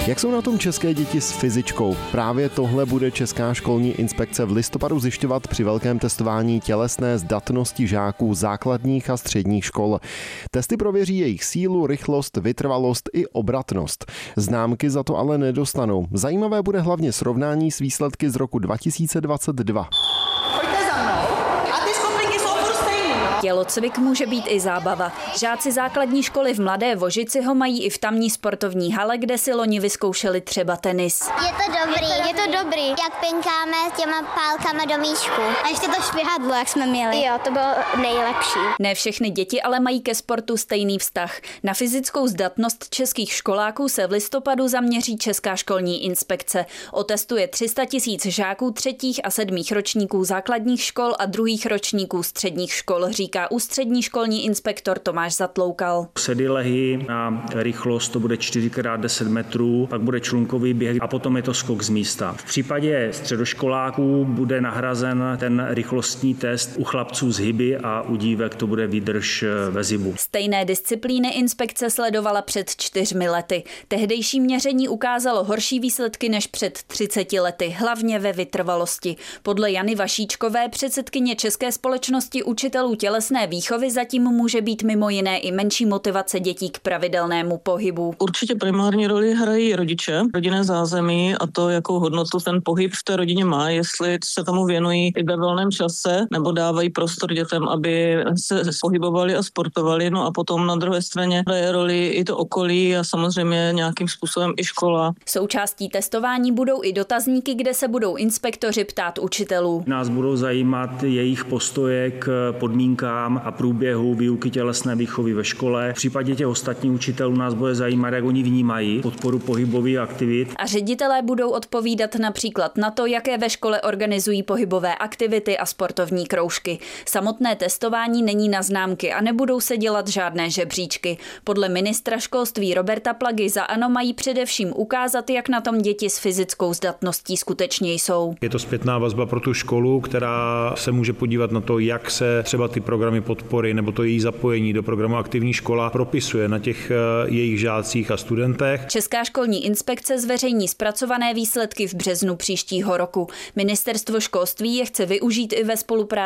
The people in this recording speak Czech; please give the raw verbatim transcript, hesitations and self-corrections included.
Jak jsou na tom české děti s fyzičkou? Právě tohle bude Česká školní inspekce v listopadu zjišťovat při velkém testování tělesné zdatnosti žáků základních a středních škol. Testy prověří jejich sílu, rychlost, vytrvalost i obratnost. Známky za to ale nedostanou. Zajímavé bude hlavně srovnání s výsledky z roku dva tisíce dvacet dva. Tělocvik může být i zábava. Žáci základní školy v Mladé Vožici ho mají i v tamní sportovní hale, kde si loni vyzkoušeli třeba tenis. Je to dobrý, je to dobrý, jak pinkáme těma pálkama do míčku. A ještě to švihadlo, jak jsme měli. Jo, to bylo nejlepší. Ne všechny děti ale mají ke sportu stejný vztah. Na fyzickou zdatnost českých školáků se v listopadu zaměří Česká školní inspekce. Otestuje tři sta tisíc žáků třetích a sedmých ročníků základních škol a druhých ročníků středních škol, říká ústřední školní inspektor Tomáš Zatloukal. Sedilehy na rychlost to bude čtyři krát deset metrů, pak bude člunkový běh a potom je to skok z místa. V případě středoškoláků bude nahrazen ten rychlostní test u chlapců z hyby a u dívek to bude výdrž ve zibu. Stejné disciplíny inspekce sledovala před čtyřmi lety. Tehdejší měření ukázalo horší výsledky než před třiceti lety, hlavně ve vytrvalosti. Podle Jany Vašíčkové, předsedkyně České společnosti učitelů tělesné výchovy, zatím může být mimo jiné i menší motivace dětí k pravidelnému pohybu. Určitě primární roli hrají rodiče, rodinné zázemí a to, jakou hodnotu ten pohyb v té rodině má, jestli se tomu věnují i ve volném čase nebo dávají prostor dětem, aby se pohybovali a sportovali. No a potom na druhé straně hraje roli i to okolí a samozřejmě nějakým způsobem i škola. Součástí testování budou i dotazníky, kde se budou inspektoři ptát učitelů. Nás budou zajímat jejich postoje k podmínkám a průběhu výuky tělesné výchovy ve škole. V případě těch ostatních učitelů nás bude zajímat, jak oni vnímají podporu pohybových aktivit. A ředitelé budou odpovídat například na to, jaké ve škole organizují pohybové aktivity a sportovní kroužky. Samotné testování není na známky a nebudou se dělat žádné žebříčky. Podle ministra školství Roberta Plagy za ANO mají především ukázat, jak na tom děti s fyzickou zdatností skutečně jsou. Je to zpětná vazba pro tu školu, která se může podívat na to, jak se třeba ty programy podpory nebo to její zapojení do programu Aktivní škola propisuje na těch jejich žácích a studentech. Česká školní inspekce zveřejní zpracované výsledky v březnu příštího roku. Ministerstvo školství je chce využít i ve spolupráci